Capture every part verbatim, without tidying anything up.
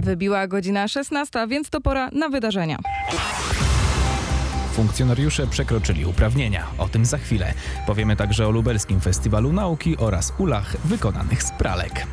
Wybiła godzina szesnasta, więc to pora na wydarzenia. Funkcjonariusze przekroczyli uprawnienia. O tym za chwilę. Powiemy także o Lubelskim Festiwalu Nauki oraz ulach wykonanych z pralek.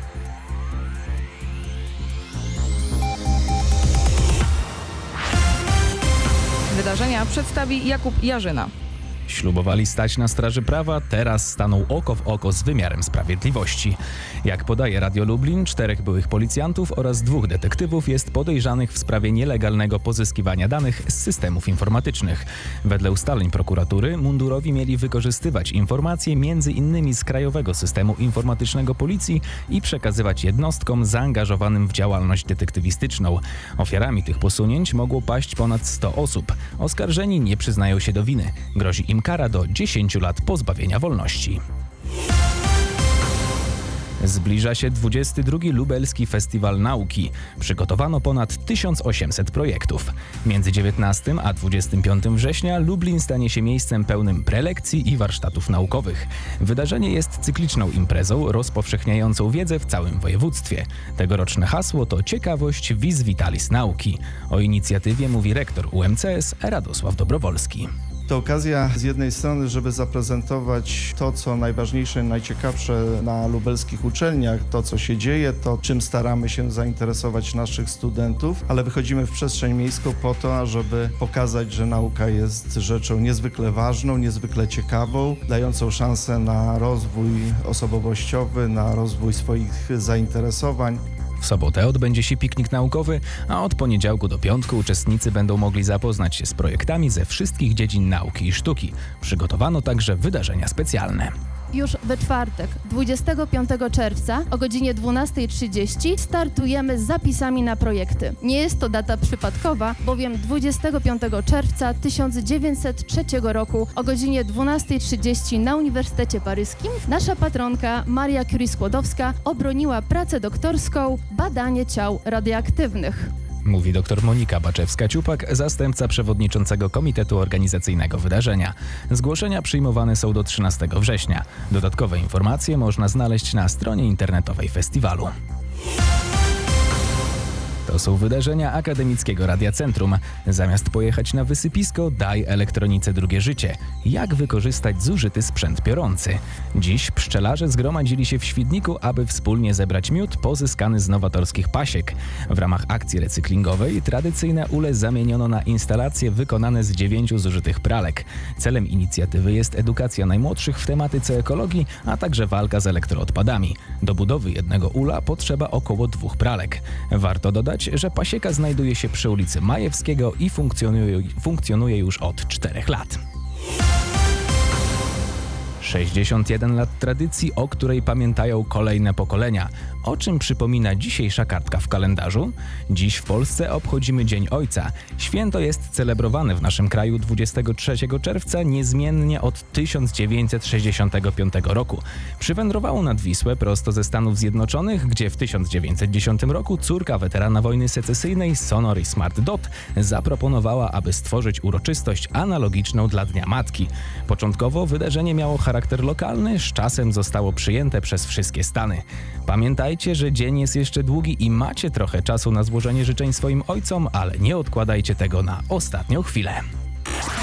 Wydarzenia przedstawi Jakub Jarzyna. Ślubowali stać na straży prawa, teraz staną oko w oko z wymiarem sprawiedliwości. Jak podaje Radio Lublin, czterech byłych policjantów oraz dwóch detektywów jest podejrzanych w sprawie nielegalnego pozyskiwania danych z systemów informatycznych. Wedle ustaleń prokuratury mundurowi mieli wykorzystywać informacje między innymi z Krajowego Systemu Informatycznego Policji i przekazywać jednostkom zaangażowanym w działalność detektywistyczną. Ofiarami tych posunięć mogło paść ponad sto osób. Oskarżeni nie przyznają się do winy. Grozi im kara do dziesięciu lat pozbawienia wolności. Zbliża się dwudziesty drugi Lubelski Festiwal Nauki. Przygotowano ponad tysiąc osiemset projektów. Między dziewiętnastego a dwudziestego piątego września Lublin stanie się miejscem pełnym prelekcji i warsztatów naukowych. Wydarzenie jest cykliczną imprezą rozpowszechniającą wiedzę w całym województwie. Tegoroczne hasło to ciekawość vis vitalis nauki. O inicjatywie mówi rektor U M C S Radosław Dobrowolski. To okazja z jednej strony, żeby zaprezentować to, co najważniejsze, najciekawsze na lubelskich uczelniach, to, co się dzieje, to, czym staramy się zainteresować naszych studentów, ale wychodzimy w przestrzeń miejską po to, ażeby pokazać, że nauka jest rzeczą niezwykle ważną, niezwykle ciekawą, dającą szansę na rozwój osobowościowy, na rozwój swoich zainteresowań. W sobotę odbędzie się piknik naukowy, a od poniedziałku do piątku uczestnicy będą mogli zapoznać się z projektami ze wszystkich dziedzin nauki i sztuki. Przygotowano także wydarzenia specjalne. Już we czwartek, dwudziestego piątego czerwca o godzinie dwunastej trzydzieści startujemy z zapisami na projekty. Nie jest to data przypadkowa, bowiem dwudziestego piątego czerwca tysiąc dziewięćset trzeciego roku o godzinie dwunastej trzydzieści na Uniwersytecie Paryskim nasza patronka Maria Curie-Skłodowska obroniła pracę doktorską Badanie ciał radioaktywnych. Mówi dr Monika Baczewska-Ciupak, zastępca przewodniczącego Komitetu Organizacyjnego Wydarzenia. Zgłoszenia przyjmowane są do trzynastego września. Dodatkowe informacje można znaleźć na stronie internetowej festiwalu. To są wydarzenia Akademickiego Radia Centrum. Zamiast pojechać na wysypisko, daj elektronice drugie życie. Jak wykorzystać zużyty sprzęt piorący? Dziś pszczelarze zgromadzili się w Świdniku, aby wspólnie zebrać miód pozyskany z nowatorskich pasiek. W ramach akcji recyklingowej tradycyjne ule zamieniono na instalacje wykonane z dziewięciu zużytych pralek. Celem inicjatywy jest edukacja najmłodszych w tematyce ekologii, a także walka z elektroodpadami. Do budowy jednego ula potrzeba około dwóch pralek. Warto dodać, że pasieka znajduje się przy ulicy Majewskiego i funkcjonuje, funkcjonuje już od czterech lat. sześćdziesiąt jeden lat tradycji, o której pamiętają kolejne pokolenia. O czym przypomina dzisiejsza kartka w kalendarzu? Dziś w Polsce obchodzimy Dzień Ojca. Święto jest celebrowane w naszym kraju dwudziestego trzeciego czerwca niezmiennie od tysiąc dziewięćset sześćdziesiątego piątego roku. Przywędrowało nad Wisłę prosto ze Stanów Zjednoczonych, gdzie w tysiąc dziewięćset dziesiątym roku córka weterana wojny secesyjnej Sonory Smart Dot zaproponowała, aby stworzyć uroczystość analogiczną dla Dnia Matki. Początkowo wydarzenie miało charakter lokalny, z czasem zostało przyjęte przez wszystkie Stany. Pamiętajcie, że dzień jest jeszcze długi i macie trochę czasu na złożenie życzeń swoim ojcom, ale nie odkładajcie tego na ostatnią chwilę.